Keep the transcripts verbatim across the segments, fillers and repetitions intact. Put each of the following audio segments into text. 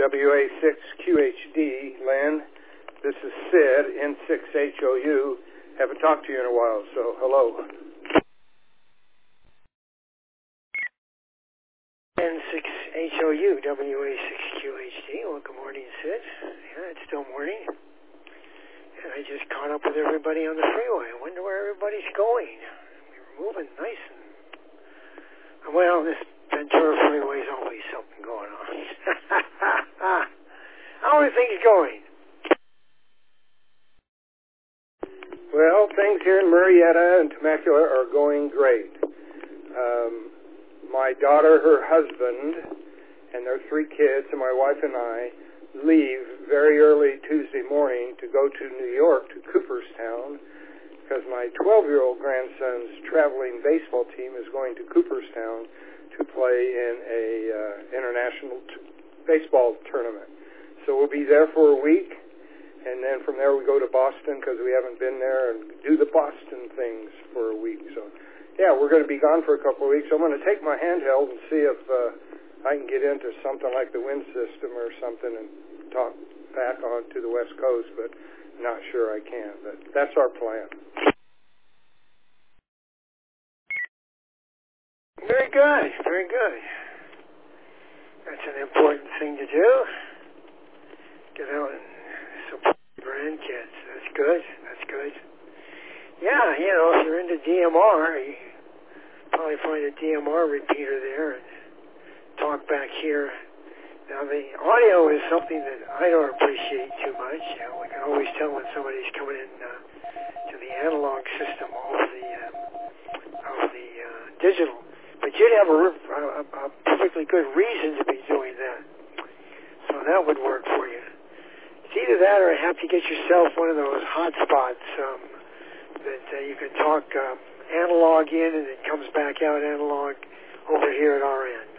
W A six Q H D, Lynn. This is Sid, N six H O U. Haven't talked to you in a while, so hello. N six H O U, W A six Q H D. Well, good morning, Sid. Yeah, it's still morning. And I just caught up with everybody on the freeway. I wonder where everybody's going. We were moving nice and... Well, this Ventura Freeway's always something going on. How are things going? Well, things here in Murrieta and Temecula are going great. Um, my daughter, her husband, and their three kids, and my wife and I leave very early Tuesday morning to go to New York, to Cooperstown, because my twelve-year-old grandson's traveling baseball team is going to Cooperstown to play in a uh, international t- baseball tournament. So we'll be there for a week, and then from there we go to Boston because we haven't been there, and do the Boston things for a week. So, yeah, we're going to be gone for a couple of weeks. So I'm going to take my handheld and see if uh, I can get into something like the wind system or something and talk back on to the West Coast, but not sure I can. But that's our plan. Very good, very good. That's an important thing to do. Get out and support your grandkids. That's good, that's good. Yeah, you know, if you're into D M R, you probably find a D M R repeater there and talk back here. Now, the audio is something that I don't appreciate too much. You know, we can always tell when somebody's coming in uh, to the analog system over the, uh, over the uh, digital. But you'd have a, a, a perfectly good reason to be doing that. So that would work for you. It's either that or have to get yourself one of those hotspots um, that uh, you can talk um, analog in and it comes back out analog over here at our end.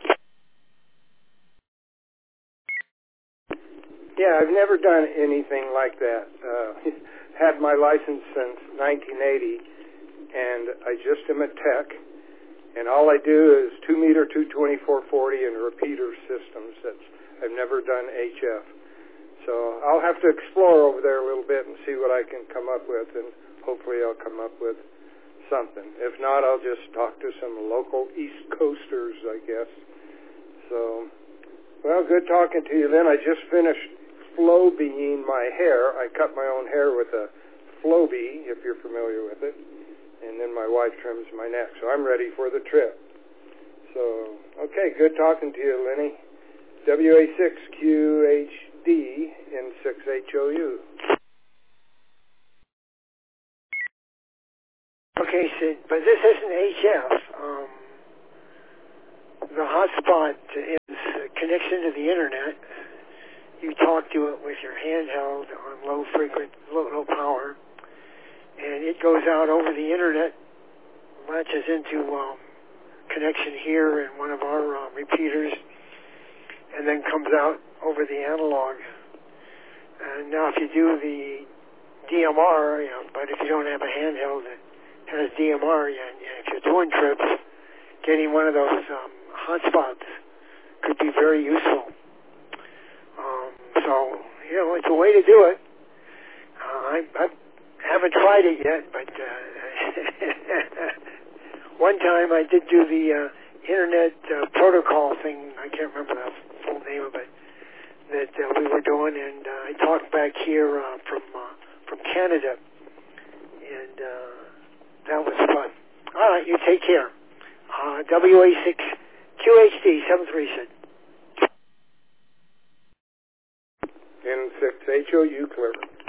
Yeah, I've never done anything like that. Uh, had my license since nineteen eighty, and I just am a tech, and all I do is two meter, two twenty-four forty, and repeater systems. That's, I've never done H F. So I'll have to explore over there a little bit and see what I can come up with, and hopefully I'll come up with something. If not, I'll just talk to some local East Coasters, I guess. So, well, good talking to you, Lynn. I just finished Flowbeeing my hair. I cut my own hair with a Flowbee, if you're familiar with it, and then my wife trims my neck. So I'm ready for the trip. So, okay, good talking to you, Lenny. W A six Q H D N six H O U. Okay, Sid, but this isn't H F. Um, the hotspot is a connection to the internet. You talk to it with your handheld on low frequent, low, low power, and it goes out over the internet, latches into um, connection here in one of our uh, repeaters, and then comes out over the analog. And now if you do the D M R, you know, but if you don't have a handheld that has D M R, and if you're doing trips, getting one of those um, hotspots could be very useful. Um, so, you know, it's a way to do it. Uh, I, I haven't tried it yet, but uh, one time I did do the uh, internet uh, protocol thing. I can't remember the full name of it that uh, we were doing, and uh, I talked back here uh, from uh, from Canada, and uh, that was fun. All right, you take care. Uh, W A six Q H D seven three six. N six H O U, Clear.